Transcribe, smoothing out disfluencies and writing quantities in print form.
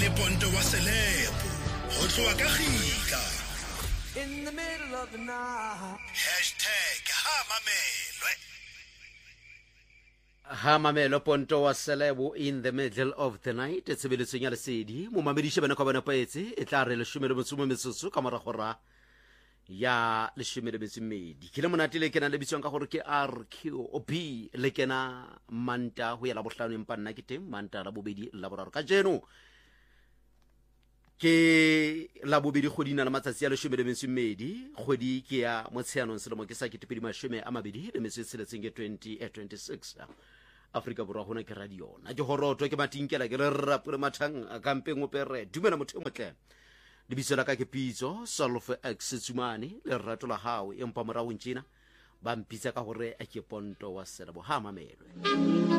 le Ponto wa Selepo ho tloha ka kgika in the middle of the night #hamamelwe Hamamelo Ponto wa Selepo in the middle of the night tsebeletsong ya lesedi mo mamedishe bana kwa bana paetse e tla re le shumelo motsumo metsoso ka moragora ya le shumelo metsimedi ke le monatile ke na le bitswang ka gore ke RQOB le kena manta ho ya la bohlano empa nna ke teng manta la bobedi la boraro ka jeno ke la bobedi kgodina la matsatsi ya le shumelo metsimedi kgodi ke ya motsheanong selemo ke sa ke tipedi mashome a mabedi le metso tseletseng ke 2026 Afrika borwa hona ke radio na ke horoto ke matinkela ke re rapure mathang a kampeng opere dumela motho o motle lebitso la ka ke Pitso Solfe X Tsumane le rato la hao empa morao ntjina ba mpitsa ka hore a ke Ponto wa Selepo ha mamelwe